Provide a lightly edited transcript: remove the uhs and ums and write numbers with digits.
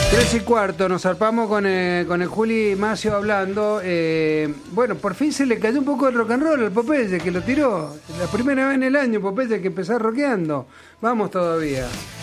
3:15, nos zarpamos con el Juli Macio hablando. Bueno, por fin se le cayó un poco el rock and roll al Popeye, que lo tiró. La primera vez en el año, Popeye, que empezó rockeando. Vamos todavía.